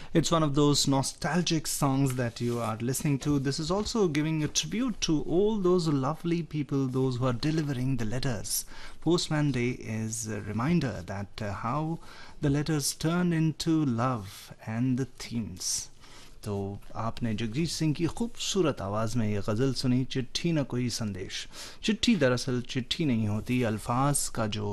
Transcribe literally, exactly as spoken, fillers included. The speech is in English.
It's one of those nostalgic songs that you are listening to. This is also giving a tribute to all those lovely people, those who are delivering the letters. Postman Day is a reminder that uh, how the letters turn into love and the themes. तो आपने जगजीत सिंह की खूबसूरत आवाज़ में ये गज़ल सुनी, चिट्ठी न कोई संदेश। चिट्ठी दरअसल चिट्ठी नहीं होती, अल्फाज का जो